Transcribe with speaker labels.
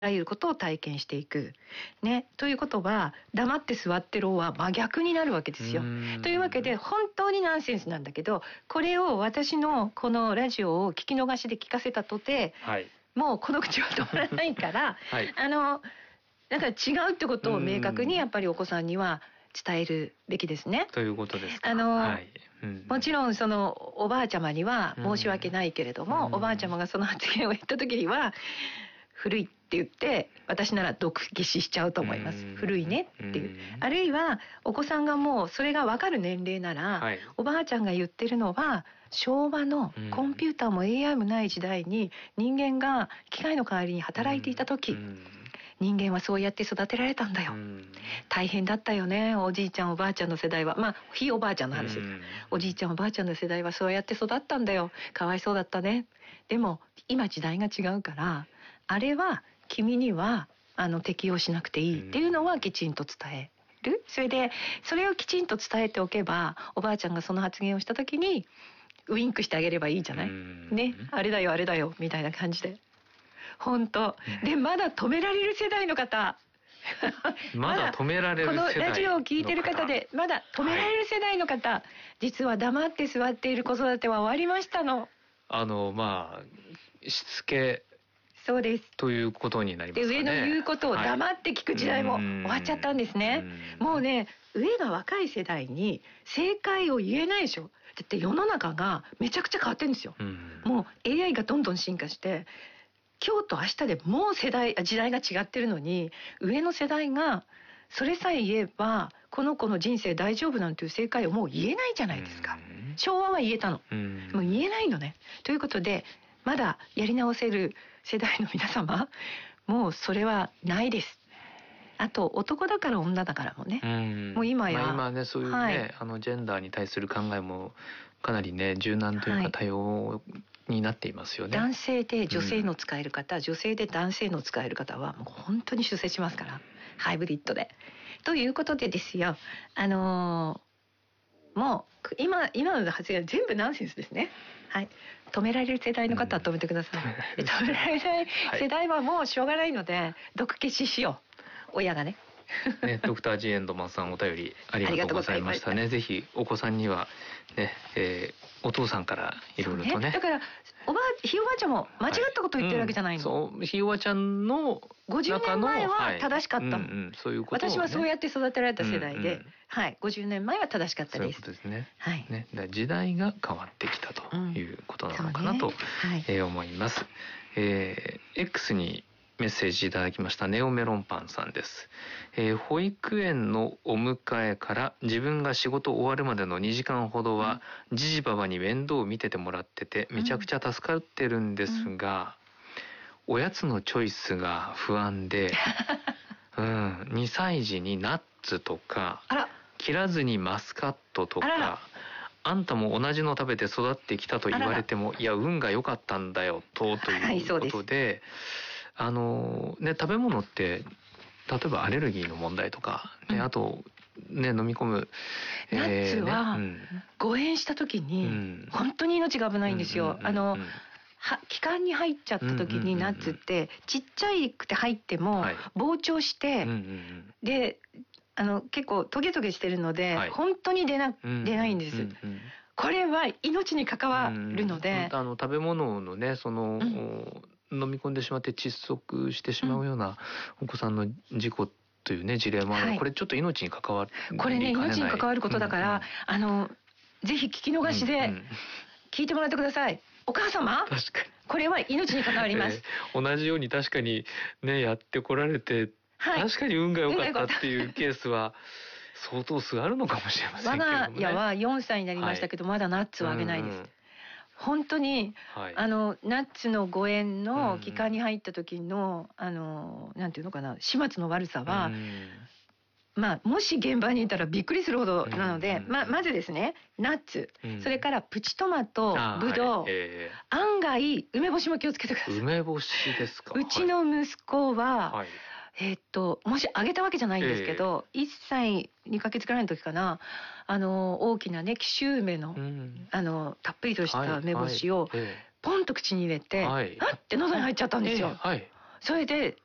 Speaker 1: らゆることを体験していく、ね、ということは黙って座ってろは真逆になるわけですよ。というわけで本当にナンセンスなんだけど、これを私のこのラジオを聞き逃しで聞かせたとて、はい、もうこの口は止まらないから、はい、だから違うってことを明確にやっぱりお子さんには伝えるべきですね。
Speaker 2: ということですか。
Speaker 1: はい、もちろんそのおばあちゃまには申し訳ないけれども、おばあちゃまがその発言を言った時には古いって言って私なら毒消ししちゃうと思います。古いねっていう。あるいはお子さんがもうそれが分かる年齢なら、はい、おばあちゃんが言ってるのは昭和のコンピューターも AI もない時代に人間が機械の代わりに働いていた時、人間はそうやって育てられたんだよ。大変だったよね。おじいちゃんおばあちゃんの世代は、まあひいおばあちゃんの話です。おじいちゃんおばあちゃんの世代はそうやって育ったんだよ。かわいそうだったね。でも今時代が違うから、あれは君には適用しなくていいっていうのはきちんと伝える。それでそれをきちんと伝えておけば、おばあちゃんがその発言をした時にウインクしてあげればいいじゃない。ね、あれだよあれだよみたいな感じで。本当で、まだ止められる世代の方
Speaker 2: まだ止められる世代の方、
Speaker 1: このラジオを聞いてる方でまだ止められる世代の方、はい、実は黙って座っている子育ては終わりましたの。
Speaker 2: まあしつけ、
Speaker 1: そうです
Speaker 2: ということになりますかね。
Speaker 1: で、上の言うことを黙って聞く時代も終わっちゃったんですね。もうね、上が若い世代に正解を言えないでしょ。だって世の中がめちゃくちゃ変わってるんですよ。もう AI がどんどん進化して、今日と明日でもう時代が違ってるのに、上の世代がそれさえ言えばこの子の人生大丈夫なんていう正解をもう言えないじゃないですか。昭和は言えたの。もう言えないのね。ということで、まだやり直せる世代の皆様、もうそれはないです。あと男だから女だからもね、もう今や、
Speaker 2: 今ね、そういうね、はい、ジェンダーに対する考えもかなりね柔軟というか多様になっていますよね。
Speaker 1: 男性で女性の使える方、女性で男性の使える方はもう本当に出世しますから、ハイブリッドで。ということでですよ、もう今の発言は全部ナンセンスですね。はい、止められる世代の方は止めてください。止められない世代はもうしょうがないので、毒消ししよう、親がね。
Speaker 2: ドクタージエンドマンさん、お便りありがとうございましたね。ぜひお子さんにはね、お父さんからいろいろとね。
Speaker 1: だからひいおばあちゃんも間違ったこと言ってるわけじゃないの。
Speaker 2: そう、ひいおばあちゃんの
Speaker 1: 50年前は正しかったの。
Speaker 2: そういうことをね、
Speaker 1: 私はそうやって育てられた世代で、はい、50年前は正しかったです。
Speaker 2: そういうことですね。
Speaker 1: はい。
Speaker 2: ね、だ時代が変わってきたということなのかなと思います。X にメッセージいただきましたネオメロンパンさんです。保育園のお迎えから自分が仕事終わるまでの2時間ほどは、じじばばに面倒を見ててもらっててめちゃくちゃ助かってるんですが、おやつのチョイスが不安で、2歳児にナッツとか切らずにマスカットとか、あんたも同じの食べて育ってきたと言われても、いや運が良かったんだよということで、食べ物って例えばアレルギーの問題とか、あとね、飲み込む
Speaker 1: ナッツは誤嚥した時に本当に命が危ないんですよ。気管に入っちゃった時にナッツってちっちゃいくて入っても膨張して、で結構トゲトゲしてるので、本当に出ないんです。これは命に関わるので、
Speaker 2: 食べ物のね、飲み込んでしまって窒息してしまうようなお子さんの事故というね事例もある、これちょっと命に関わる、
Speaker 1: これね命に関わることだから、ぜひ聞き逃しで聞いてもらってください。お母様、
Speaker 2: 確かに
Speaker 1: これは命に関わります。
Speaker 2: 同じように確かにねやってこられて、確かに運が良かったっていうケースは相当数あるのかもしれませんけどもね。
Speaker 1: 我が家は4歳になりましたけど、まだナッツはあげないです。本当に、ナッツの誤嚥の気管に入った時のなんていうのかな、始末の悪さは、もし現場にいたらびっくりするほどなので、まずですね、ナッツ、それからプチトマト、ブドウ、案外梅干しも気をつけてください。
Speaker 2: 梅干しですか。
Speaker 1: うちの息子は、もしあげたわけじゃないんですけど、1歳2ヶ月くらいの時かな、大きなね紀州梅の、たっぷりとした梅干しをポンと口に入れて、あって喉に入っちゃったんですよ。それで